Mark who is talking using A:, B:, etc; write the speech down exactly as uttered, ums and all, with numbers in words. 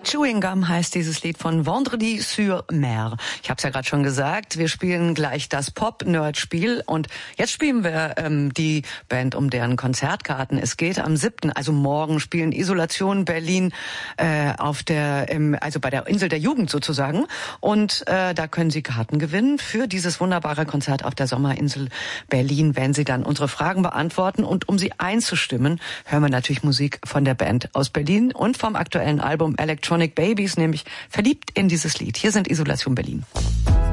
A: Chewing Gum heißt dieses Lied von Vendredi sur Mer. Ich habe es ja gerade schon gesagt, wir spielen gleich das Pop-Nerd-Spiel und jetzt spielen wir ähm, die Band um deren Konzertkarten. Es geht am siebten, also morgen, spielen Isolation Berlin äh, auf der, ähm, also bei der Insel der Jugend sozusagen. Und äh, da können Sie Karten gewinnen für dieses wunderbare Konzert auf der Sommerinsel Berlin, wenn Sie dann unsere Fragen beantworten. Und um Sie einzustimmen, hören wir natürlich Musik von der Band aus Berlin und vom aktuellen Album Electronic Babies, nämlich verliebt in dieses Lied. Hier sind Isolation Berlin.